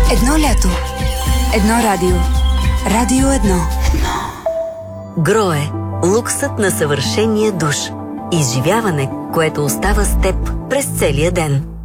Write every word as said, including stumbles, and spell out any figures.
Едно лято. Едно радио. Радио едно. Едно. Грое. Луксът на съвършения душ. Изживяване, което остава с теб през целия ден.